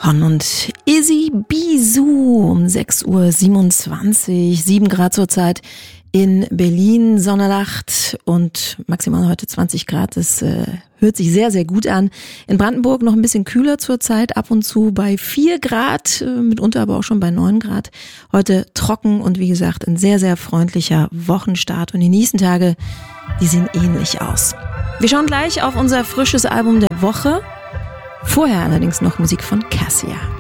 Hon und Izzy Bisou um 6:27 Uhr, 7 Grad zurzeit in Berlin, Sonnernacht und maximal heute 20 Grad. Das hört sich sehr, sehr gut an. In Brandenburg noch ein bisschen kühler zurzeit, ab und zu bei 4 Grad, mitunter aber auch schon bei 9 Grad. Heute trocken und wie gesagt ein sehr, sehr freundlicher Wochenstart und die nächsten Tage, die sehen ähnlich aus. Wir schauen gleich auf unser frisches Album der Woche. Vorher allerdings noch Musik von Cassia.